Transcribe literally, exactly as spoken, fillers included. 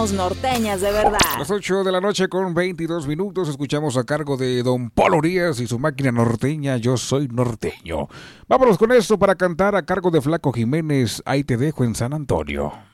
Norteñas de verdad. A las ocho de la noche con veintidós minutos escuchamos a cargo de Don Polo Díaz y su máquina norteña Yo Soy Norteño. Vámonos con esto para cantar a cargo de Flaco Jiménez, Ahí te dejo en San Antonio.